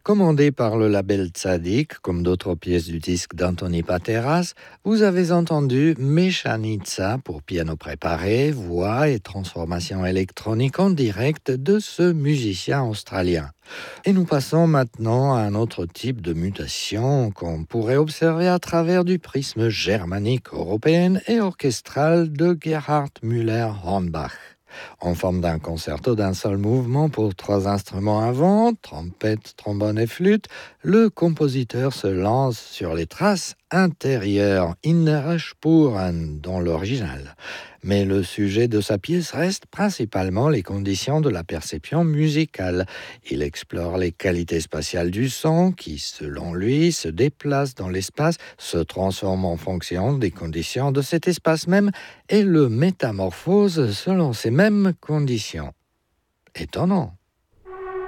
Commandé par le label Tzadik, comme d'autres pièces du disque d'Anthony Pateras, vous avez entendu Meshanitsa pour piano préparé, voix et transformation électronique en direct de ce musicien australien. Et nous passons maintenant à un autre type de mutation qu'on pourrait observer à travers du prisme germanique, européen et orchestral de Gerhard Müller-Hornbach. En forme d'un concerto d'un seul mouvement pour 3 instruments à vent, trompette, trombone et flûte, le compositeur se lance sur les traces intérieures, Innere Spuren, dans l'original. Mais le sujet de sa pièce reste principalement les conditions de la perception musicale. Il explore les qualités spatiales du son qui, selon lui, se déplace dans l'espace, se transforme en fonction des conditions de cet espace même et le métamorphose selon ces mêmes conditions. Étonnant.